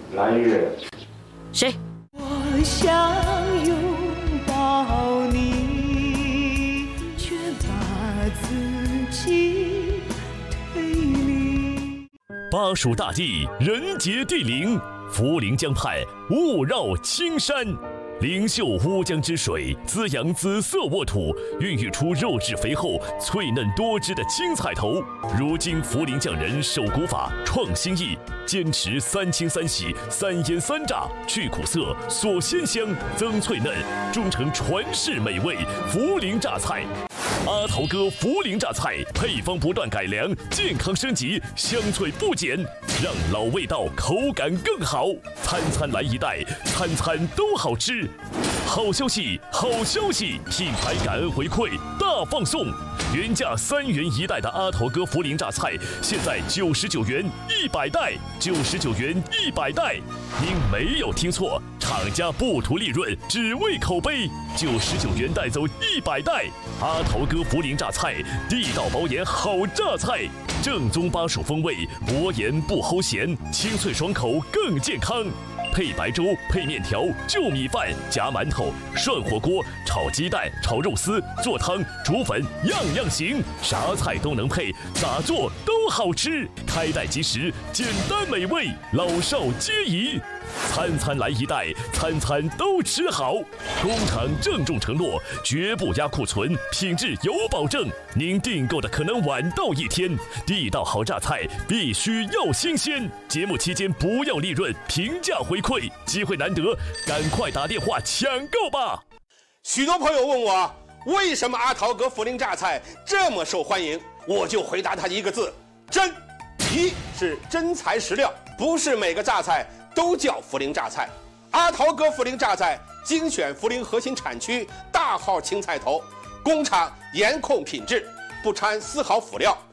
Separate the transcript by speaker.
Speaker 1: 蓝月。
Speaker 2: 谁？
Speaker 3: 我想拥抱你，却把自己推离。
Speaker 4: 巴蜀大地，人杰地灵，涪陵江畔雾绕青山。灵秀乌江之水滋养紫色沃土，孕育出肉质肥厚、脆嫩多汁的青菜头。如今涪陵匠人守古法、创新意，坚持3清3洗、3腌3炸，去苦涩、锁鲜香、增脆嫩，终成传世美味涪陵榨菜。阿桃哥涪陵榨菜配方不断改良，健康升级，香脆不减，让老味道口感更好。餐餐来一袋，餐餐都好吃。好消息，好消息！品牌感恩回馈大放送，原价3元1袋的阿桃哥涪陵榨菜，现在99元100袋，99元100袋。您没有听错，厂家不图利润，只为口碑，99元带走100袋。阿桃哥涪陵榨菜，地道保盐好榨菜，正宗巴蜀风味，薄盐不齁咸，清脆爽口更健康。配白粥、配面条、就米饭、夹馒头、涮火锅、炒鸡蛋、炒肉丝、做汤、煮粉，样样行，啥菜都能配，咋做都好吃。开袋即食，简单美味，老少皆宜。餐餐来一袋，餐餐都吃好。工厂郑重承诺，绝不压库存，品质有保证。您订购的可能晚到1天，地道好榨菜必须要新鲜。节目期间不要利润，平价回馈，机会难得，赶快打电话抢购吧！
Speaker 5: 许多朋友问我，为什么阿桃哥涪陵榨菜这么受欢迎？我就回答他一个字：真。一是真材实料，不是每个榨菜都叫涪陵榨菜。阿桃哥涪陵榨菜精选涪陵核心产区大号青菜头，工厂严控品质，不掺丝毫辅料，